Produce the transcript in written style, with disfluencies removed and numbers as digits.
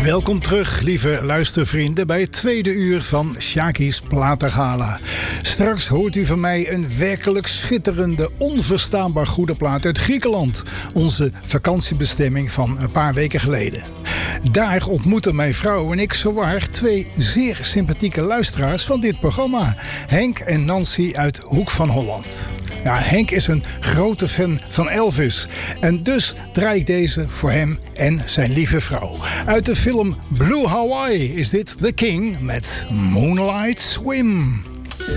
Welkom terug, lieve luistervrienden, bij het tweede uur van Sjaki's Platengala. Straks hoort u van mij een werkelijk schitterende, onverstaanbaar goede plaat uit Griekenland. Onze vakantiebestemming van een paar weken geleden. Daar ontmoeten mijn vrouw en ik zowaar twee zeer sympathieke luisteraars van dit programma. Henk en Nancy uit Hoek van Holland. Ja, Henk is een grote fan van Elvis. En dus draai ik deze voor hem en zijn lieve vrouw. Uit de film Blue Hawaii is dit The King met Moonlight Swim.